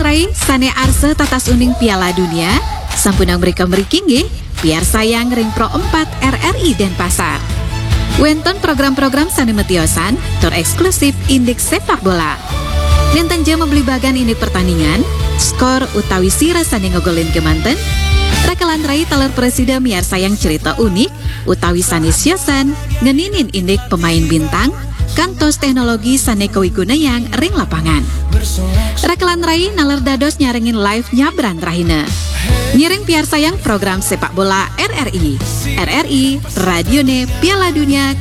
rai sane arse tatas uning Piala Dunia sampunang mereka merikingi biar sayang ring Pro 4 RRI Denpasar. Wenton program-program sane metiosan eksklusif indeks sepak bola. Nenten jam membeli bagan indik pertandingan, skor utawi sira sane ngegolin kemanten. Rekalan rai taler presiden biar sayang cerita unik utawi sane siosan ngeninin indik pemain bintang kantos teknologi sane kawiguna yang ring lapangan. Rekalan rai naler dados nyarengin live nyabran rahina. Nyiring piar sayang program sepak bola RRI. RRI, Radione Piala Dunia